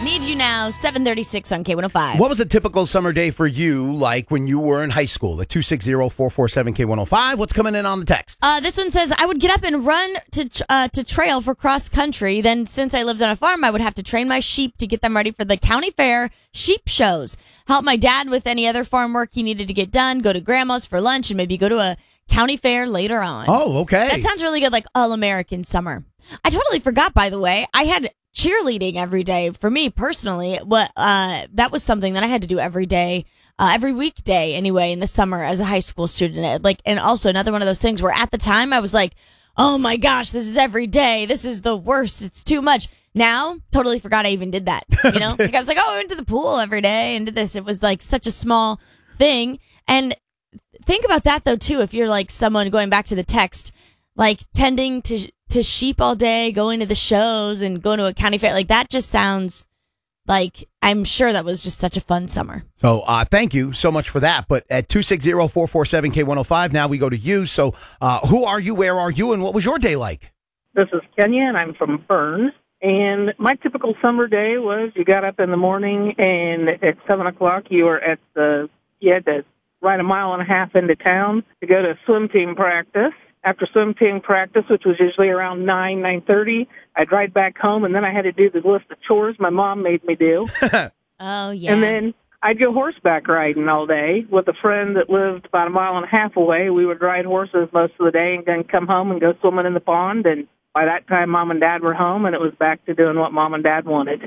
Need You Now, 7:36 on K105. What was a typical summer day for you, like when you were in high school? At 260-447-K105. What's coming in on the text? This one says, I would get up and run to trail for cross country. Then, since I lived on a farm, I would have to train my sheep to get them ready for the county fair sheep shows. Help my dad with any other farm work he needed to get done. Go to grandma's for lunch and maybe go to a county fair later on. Oh, okay. That sounds really good, like all-American summer. I totally forgot, by the way. I had cheerleading every day. For me personally, that was something that I had to do every day, every weekday anyway, in the summer as a high school student. And also another one of those things where at the time I was like, oh my gosh, this is every day. This is the worst. It's too much. Now, totally forgot I even did that. You know, like I was like, oh, I went to the pool every day and did this. It was like such a small thing. And think about that though too. If you're like someone going back to the text, like tending to sheep all day, going to the shows and going to a county fair, like that just sounds like, I'm sure that was just such a fun summer. So thank you so much for that. But at 260-447-K105, now we go to you. So who are you, where are you, and what was your day like? This is Kenya, and I'm from Burns. And my typical summer day was you got up in the morning, and at 7 o'clock you had to ride a mile and a half into town to go to swim team practice. After swim team practice, which was usually around 9:30, I'd ride back home, and then I had to do the list of chores my mom made me do. Oh, yeah. And then I'd go horseback riding all day with a friend that lived about a mile and a half away. We would ride horses most of the day and then come home and go swimming in the pond. And by that time, Mom and Dad were home, and it was back to doing what Mom and Dad wanted.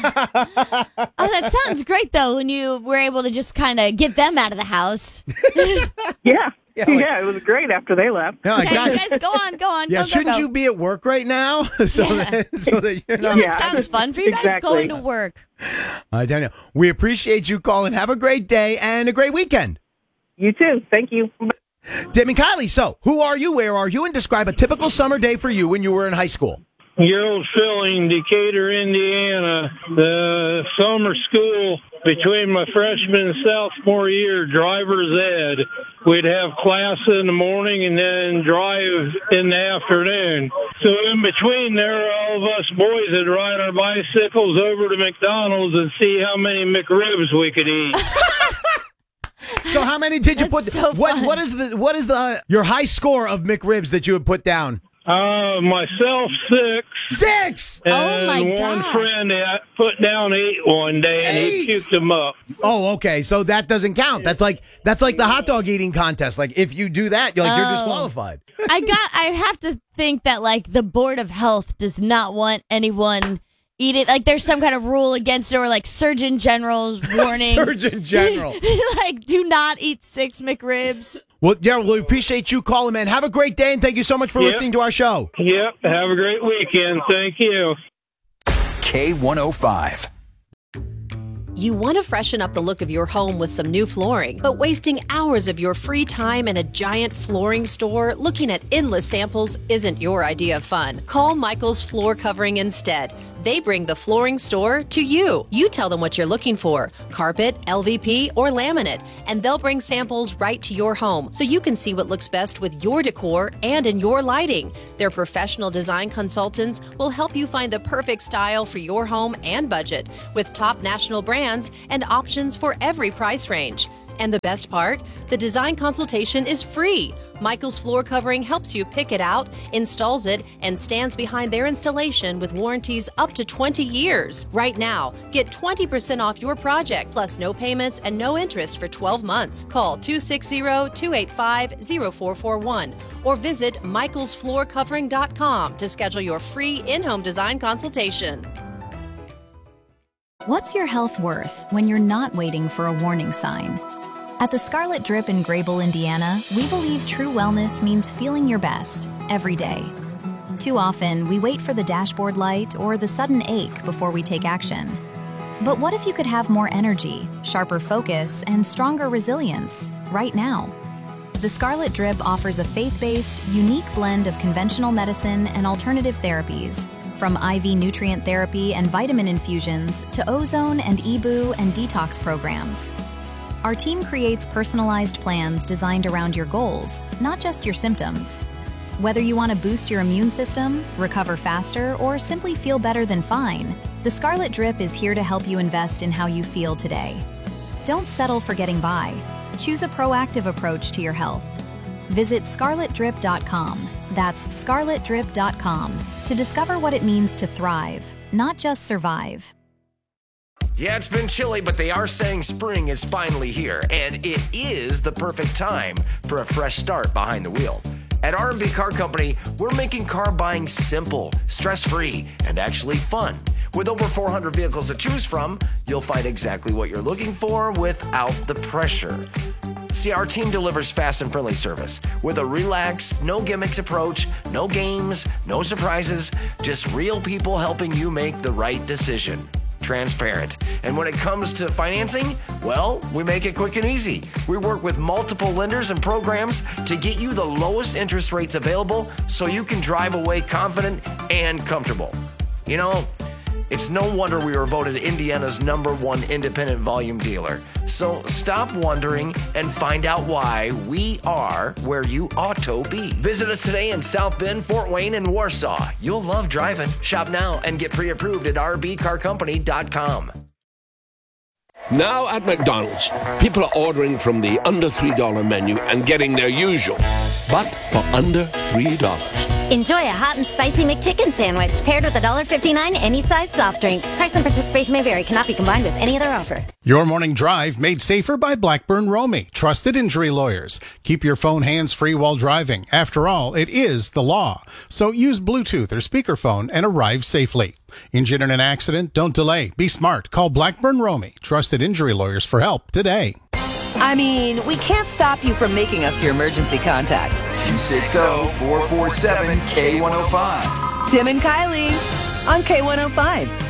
Oh, that sounds great, though, when you were able to just kind of get them out of the house. Yeah. Yeah, it was great after they left. No, Okay, you guys, go on. Yeah, go, shouldn't go. you be at work right now? so that you're not. That sounds fun for you guys exactly. going to work. Daniel, we appreciate you calling. Have a great day and a great weekend. You too. Thank you. Tim and Kylie, so who are you, where are you, and describe a typical summer day for you when you were in high school. Gerald Filling, Decatur, Indiana. The summer school between my freshman and sophomore year, driver's ed. We'd have class in the morning and then drive in the afternoon. So in between there, all of us boys would ride our bicycles over to McDonald's and see how many McRibs we could eat. So how many did you put? So fun. What is your high score of McRibs that you would put down? Myself 6. 6. Oh, And my one gosh. friend put down 8 one day, and he 8? puked them up. Oh, okay. So that doesn't count. That's like the hot dog eating contest. Like if you do that, you're disqualified. I have to think that like the Board of Health does not want anyone eat it. Like there's some kind of rule against it, or like Surgeon General's warning. Surgeon General. Like, do not eat 6 McRibs. Well, Gerald, we appreciate you calling, man. Have a great day, and thank you so much for listening to our show. Yep. Have a great weekend. Thank you. K105. You want to freshen up the look of your home with some new flooring, but wasting hours of your free time in a giant flooring store looking at endless samples isn't your idea of fun. Call Michael's Floor Covering instead. They bring the flooring store to you. You tell them what you're looking for, carpet, LVP, or laminate, and they'll bring samples right to your home so you can see what looks best with your decor and in your lighting. Their professional design consultants will help you find the perfect style for your home and budget with top national brands and options for every price range. And the best part? The design consultation is free. Michael's Floor Covering helps you pick it out, installs it, and stands behind their installation with warranties up to 20 years. Right now, get 20% off your project, plus no payments and no interest for 12 months. Call 260-285-0441 or visit michaelsfloorcovering.com to schedule your free in-home design consultation. What's your health worth when you're not waiting for a warning sign? At the Scarlet Drip in Grable, Indiana, we believe true wellness means feeling your best every day. Too often, we wait for the dashboard light or the sudden ache before we take action. But what if you could have more energy, sharper focus, and stronger resilience right now? The Scarlet Drip offers a faith-based, unique blend of conventional medicine and alternative therapies, from IV nutrient therapy and vitamin infusions to ozone and EBOO and detox programs. Our team creates personalized plans designed around your goals, not just your symptoms. Whether you want to boost your immune system, recover faster, or simply feel better than fine, the Scarlet Drip is here to help you invest in how you feel today. Don't settle for getting by. Choose a proactive approach to your health. Visit scarletdrip.com. That's scarletdrip.com to discover what it means to thrive, not just survive. Yeah, it's been chilly, but they are saying spring is finally here, and it is the perfect time for a fresh start behind the wheel. At R&B Car Company, we're making car buying simple, stress-free, and actually fun. With over 400 vehicles to choose from, you'll find exactly what you're looking for without the pressure. See, our team delivers fast and friendly service with a relaxed, no gimmicks approach, no games, no surprises, just real people helping you make the right decision. Transparent. And when it comes to financing, well, we make it quick and easy. We work with multiple lenders and programs to get you the lowest interest rates available so you can drive away confident and comfortable. You know, it's no wonder we were voted Indiana's #1 independent volume dealer. So stop wondering and find out why we are where you ought to be. Visit us today in South Bend, Fort Wayne, and Warsaw. You'll love driving. Shop now and get pre-approved at rbcarcompany.com. Now at McDonald's, people are ordering from the under $3 menu and getting their usual, but for under $3. Enjoy a hot and spicy McChicken sandwich paired with $1.59 any size soft drink. Price and participation may vary. Cannot be combined with any other offer. Your morning drive made safer by Blackburn Romy, trusted injury lawyers. Keep your phone hands-free while driving. After all, it is the law. So use Bluetooth or speakerphone and arrive safely. Injured in an accident? Don't delay. Be smart. Call Blackburn Romy, trusted injury lawyers, for help today. I mean, we can't stop you from making us your emergency contact. 260-447-K105. Tim and Kylie on K105.